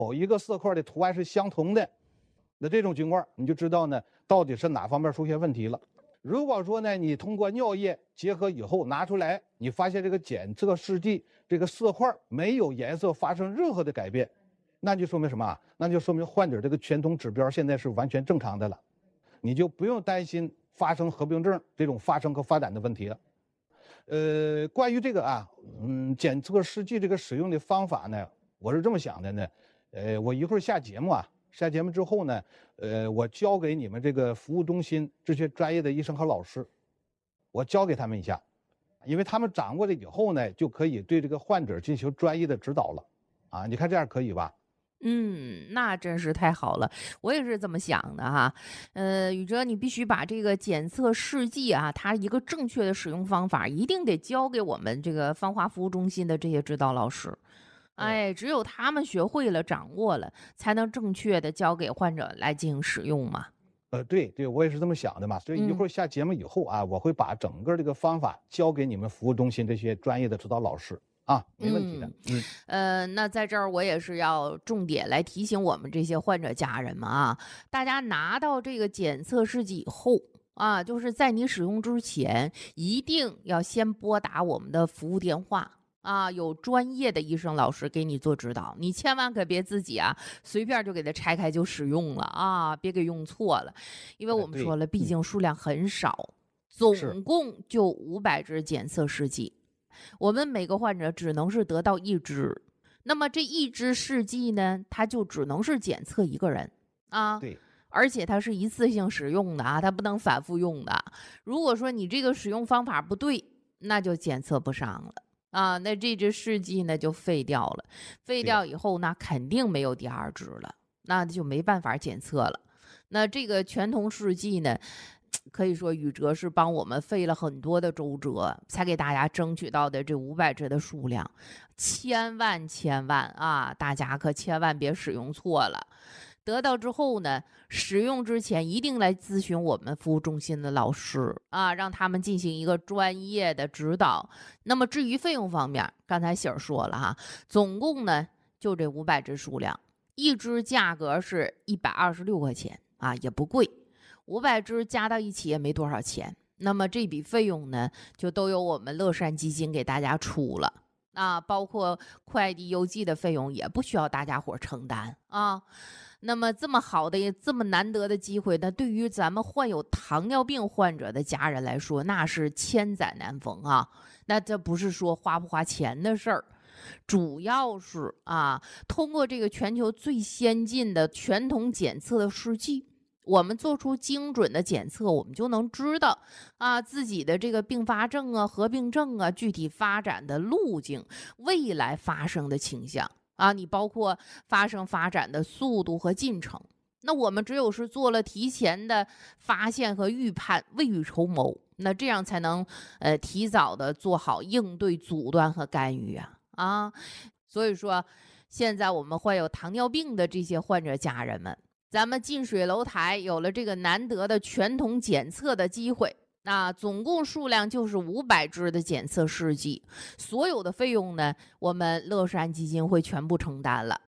某一个色块的图案是相同的，那这种情况你就知道呢，到底是哪方面出现问题了。如果说呢，你通过尿液结合以后拿出来，你发现这个检测试剂这个色块没有颜色发生任何的改变，那就说明什么？那就说明患者这个全瞳指标现在是完全正常的了，你就不用担心发生合并症这种发生和发展的问题了。关于这个检测试剂这个使用的方法呢，我是这么想的呢，我一会儿下节目下节目之后呢，我交给你们这个服务中心这些专业的医生和老师，我教给他们一下，因为他们掌握了以后呢，就可以对这个患者进行专业的指导了，你看这样可以吧？ 那真是太好了，我也是这么想的哈。宇哲，你必须把这个检测试剂它一个正确的使用方法，一定得交给我们这个芳华服务中心的这些指导老师。 对， 哎，只有他们学会了、掌握了，才能正确的交给患者来进行使用嘛。 对对，我也是这么想的嘛，所以一嗯。 会儿下节目以后我会把整个这个方法交给你们服务中心这些专业的指导老师没问题的。 嗯，那在这儿我也是要重点来提醒我们这些患者家人们大家拿到这个检测试剂以后就是在你使用之前，一定要先拨打我们的服务电话。有专业的医生老师给你做指导，你千万可别自己随便就给它拆开就使用了别给用错了，因为我们说对， 了，毕竟数量很少， 是， 总共就500支检测试剂。我们每个患者只能是得到一支，那么这一支试剂呢，它就只能是检测一个人啊， 对， 而且它是一次性使用的它不能反复用的。如果说你这个使用方法不对，那就检测不上了那这支试剂呢就废掉了，废对呀， 掉以后那肯定没有第二支了，那就没办法检测了。那这个全瞳试剂呢，可以说宇哲是帮我们费了很多的周折，才给大家争取到的这500支的数量，千万千万大家可千万别使用错了。得到之后呢，使用之前一定来咨询我们服务中心的老师让他们进行一个专业的指导。那么至于费用方面，刚才喜儿说了总共呢就这500支数量，一支价格是126块钱也不贵。500支加到一起也没多少钱，那么这笔费用呢，就都由我们乐善基金给大家出了包括快递邮寄的费用也不需要大家伙承担那么这么好的、这么难得的机会，那对于咱们患有糖尿病患者的家人来说，那是千载难逢那这不是说花不花钱的事儿，主要是通过这个全球最先进的全瞳检测的试剂。我们做出精准的检测，我们就能知道自己的这个并发症合并症具体发展的路径，未来发生的倾向你包括发生发展的速度和进程。那我们只有是做了提前的发现和预判，未雨绸缪，那这样才能提早的做好应对、阻断和干预所以说，现在我们患有糖尿病的这些患者家人们。咱们近水楼台有了这个难得的全瞳检测的机会，总共数量就是500支的检测试剂，所有的费用呢，我们乐善基金会全部承担了